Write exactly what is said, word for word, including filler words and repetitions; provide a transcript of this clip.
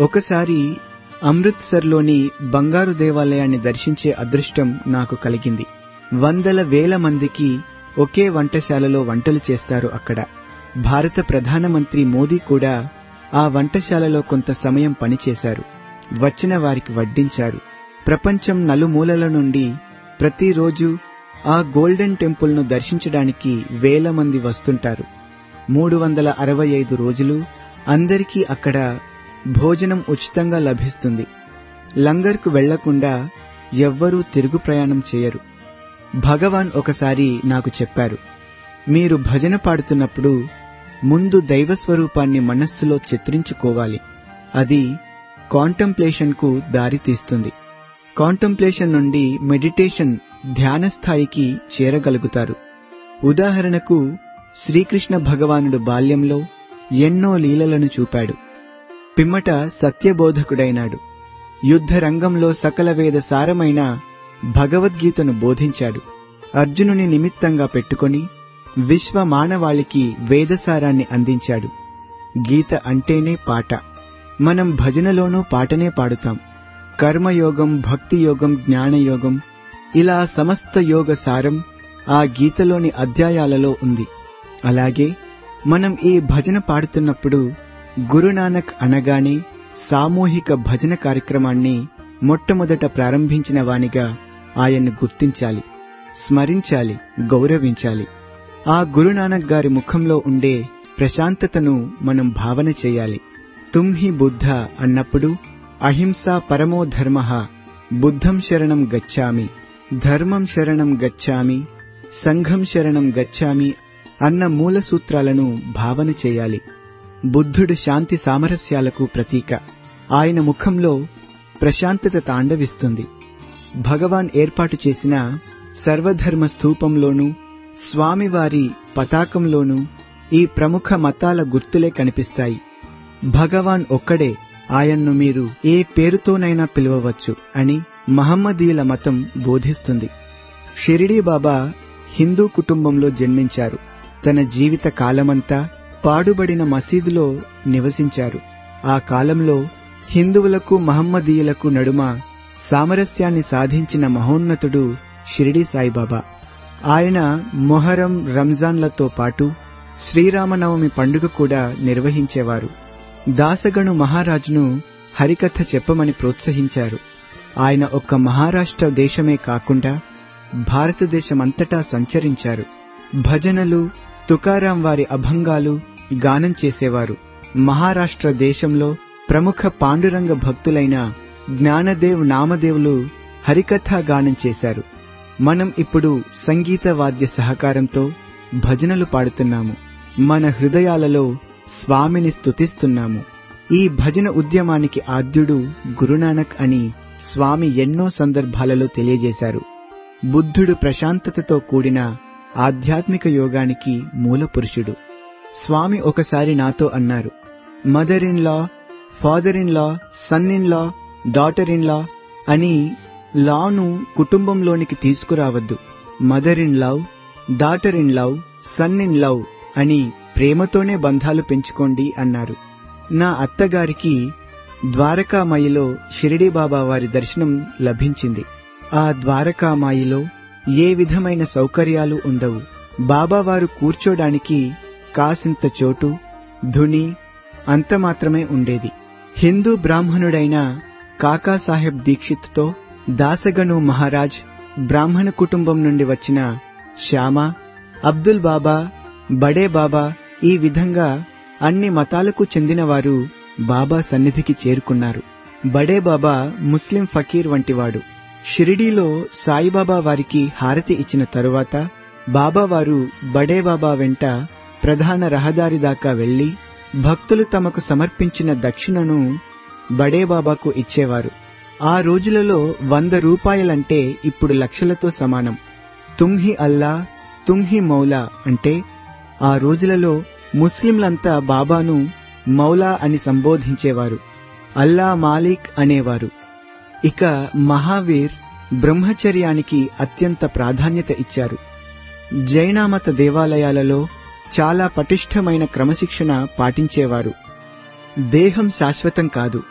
ఒకసారి అమృత్సర్లోని బంగారు దేవాలయాన్ని దర్శించే అదృష్టం నాకు కలిగింది. వందల వేల మందికి ఒకే వంటశాలలో వంటలు చేస్తారు అక్కడ. భారత ప్రధానమంత్రి మోదీ కూడా ఆ వంటశాలలో కొంత సమయం పనిచేశారు. వచ్చిన వారికి వడ్డించారు. ప్రపంచం నలుమూలల నుండి ప్రతిరోజు ఆ గోల్డెన్ టెంపుల్ను దర్శించడానికి వేల మంది వస్తుంటారు. మూడు వందల అరవై ఐదు రోజులు అందరికీ అక్కడ భోజనం ఉచితంగా లభిస్తుంది. లంగర్కు వెళ్లకుండా ఎవ్వరూ తిరుగు ప్రయాణం చేయరు. భగవాన్ ఒకసారి నాకు చెప్పారు, మీరు భజన పాడుతున్నప్పుడు ముందు దైవస్వరూపాన్ని మనస్సులో చిత్రించుకోవాలి. అది కాంటంప్లేషన్కు దారితీస్తుంది. కాంటంప్లేషన్ నుండి మెడిటేషన్ ధ్యాన స్థాయికి చేరగలుగుతారు. ఉదాహరణకు శ్రీకృష్ణ భగవానుడు బాల్యంలో ఎన్నో లీలలను చూపాడు. పిమ్మట సత్యబోధకుడైనాడు. యుద్ధ రంగంలో సకల వేద సారమైన భగవద్గీతను బోధించాడు. అర్జునుని నిమిత్తంగా పెట్టుకొని విశ్వ మానవాళికి వేదసారాన్ని అందించాడు. గీత అంటేనే పాట. మనం భజనలోనూ పాటనే పాడుతాం. కర్మయోగం, భక్తియోగం, జ్ఞానయోగం, ఇలా సమస్త యోగ సారం ఆ గీతలోని అధ్యాయాలలో ఉంది. అలాగే మనం ఈ భజన పాడుతున్నప్పుడు గురునానక్ అనగానే సామూహిక భజన కార్యక్రమాన్ని మొట్టమొదట ప్రారంభించిన వానిగా ఆయన్ను గుర్తించాలి, స్మరించాలి, గౌరవించాలి. ఆ గురునానక్ గారి ముఖంలో ఉండే ప్రశాంతతను మనం భావన చేయాలి. తుమ్హి బుద్ధ అన్నప్పుడు అహింసా పరమో ధర్మః, బుద్ధం శరణం గచ్చామి, ధర్మం శరణం గచ్చామి, సంఘం శరణం గచ్చామి అన్న మూల సూత్రాలను భావన చేయాలి. బుద్ధుడు శాంతి సామరస్యాలకు ప్రతీక. ఆయన ముఖంలో ప్రశాంతత తాండవిస్తుంది. భగవాన్ ఏర్పాటు చేసిన సర్వధర్మ స్థూపంలోనూ స్వామివారి పతాకంలోనూ ఈ ప్రముఖ మతాల గుర్తులే కనిపిస్తాయి. భగవాన్ ఒక్కడే, ఆయన్ను మీరు ఏ పేరుతోనైనా పిలవవచ్చు అని మహమ్మదీయుల మతం బోధిస్తుంది. షిరిడీ బాబా హిందూ కుటుంబంలో జన్మించారు. తన జీవిత కాలమంతా పాడుబడిన మసీదులో నివసించారు. ఆ కాలంలో హిందువులకు మహమ్మదీయులకు నడుమ సామరస్యాన్ని సాధించిన మహోన్నతుడు షిరిడీ సాయిబాబా. ఆయన మొహరం, రంజాన్లతో పాటు శ్రీరామనవమి పండుగ కూడా నిర్వహించేవారు. దాసగణు మహారాజును హరికథ చెప్పమని ప్రోత్సహించారు. ఆయన ఒక్క మహారాష్ట్ర దేశమే కాకుండా భారతదేశమంతటా సంచరించారు. భజనలు, తుకారాం వారి అభంగాలు గానం చేసేవారు. మహారాష్ట్ర దేశంలో ప్రముఖ పాండురంగ భక్తులైన జ్ఞానదేవ్, నామదేవులు హరికథా గానం చేశారు. మనం ఇప్పుడు సంగీత వాద్య సహకారంతో భజనలు పాడుతున్నాము. మన హృదయాలలో స్వామిని స్తుతిస్తున్నాము. ఈ భజన ఉద్యమానికి ఆద్యుడు గురునానక్ అని స్వామి ఎన్నో సందర్భాలలో తెలియజేశారు. బుద్ధుడు ప్రశాంతతతో కూడిన ఆధ్యాత్మిక యోగానికి మూల పురుషుడు. స్వామి ఒకసారి నాతో అన్నారు, mother in law, father in law, son in law, daughter in law అని లాను కుటుంబంలోనికి తీసుకురావద్దు. Mother in love, daughter in love, son in love అని ప్రేమతోనే బంధాలు పెంచుకోండి అన్నారు. నా అత్తగారికి ద్వారకామాయిలో షిరిడీ బాబా వారి దర్శనం లభించింది. ఆ ద్వారకామాయిలో ఏ విధమైన సౌకర్యాలు ఉండవు. బాబావారు కూర్చోడానికి కాసింత చోటు, ధుని అంత మాత్రమే ఉండేది. హిందూ బ్రాహ్మణుడైన కాకాసాహెబ్ దీక్షిత్తో దాసగణు మహారాజ్, బ్రాహ్మణ కుటుంబం నుండి వచ్చిన శ్యామ, అబ్దుల్ బాబా, బడే బాబా, ఈ విధంగా అన్ని మతాలకు చెందినవారు బాబా సన్నిధికి చేరుకున్నారు. బడే బాబా ముస్లిం ఫకీర్ వంటివాడు. షిరిడీలో సాయిబాబా వారికి హారతి ఇచ్చిన తరువాత బాబావారు బడే బాబా వెంట ప్రధాన రహదారి దాకా వెళ్లి భక్తులు తమకు సమర్పించిన దక్షిణను బడే బాబాకు ఇచ్చేవారు. ఆ రోజులలో వంద రూపాయలంటే ఇప్పుడు లక్షలతో సమానం. తుమ్హి అల్లా, తుమ్హి మౌలా అంటే ఆ రోజులలో ముస్లింలంతా బాబాను మౌలా అని సంబోధించేవారు. అల్లా మాలిక్ అనేవారు. ఇక మహావీర్ బ్రహ్మచర్యానికి అత్యంత ప్రాధాన్యత ఇచ్చారు. జైనమత దేవాలయాలలో చాలా పటిష్టమైన క్రమశిక్షణ పాటించేవారు. దేహం శాశ్వతం కాదు.